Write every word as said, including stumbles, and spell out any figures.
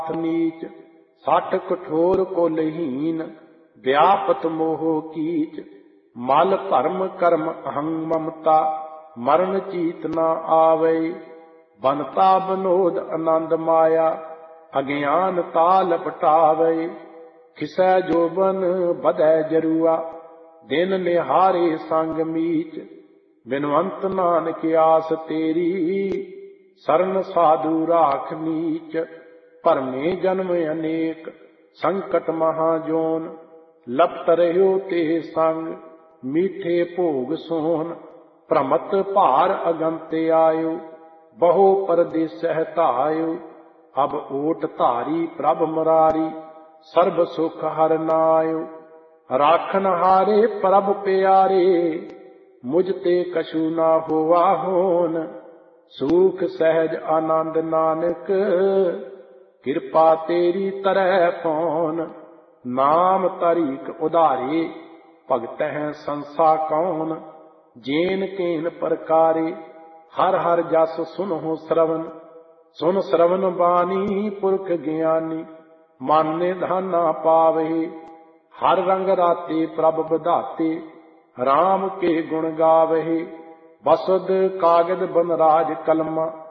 नीच सठ कठोर को लहीन व्यापत मोह कीच मल भरम कर्म अहं ममता मरण चीत न आवे बनता बनोद आनंद माया अज्ञान ताल पटावे खिसै जोबन बधै जरुआ दिन निहारे संग मीच बिनवंत नानक आस तेरी सरन साधु राख नीच भरमे जन्म अनेक संकट महाजोन लपत रह्यो ते संग मीठे भोग सोन भ्रमत भार अगंत आयो बहु परदेस हतायो अब ओट धारी प्रभ मुरारी सर्ब सुख हर नायो राखन हारे प्रभ प्यारे मुझ ते कछु ना होवा होन सुख सहज आनंद नानक कृपा तेरी तरह पौन नाम तरीक उधारे भगत है संसा कौन जेन केन प्रकारे हर हर जस सुनहु श्रवण सुन श्रवण बानी पुरख ज्ञानी मन निधाना पावे हर रंग राते प्रभ बधाते राम के गुण गावे बसुद कागद बनराज कलमा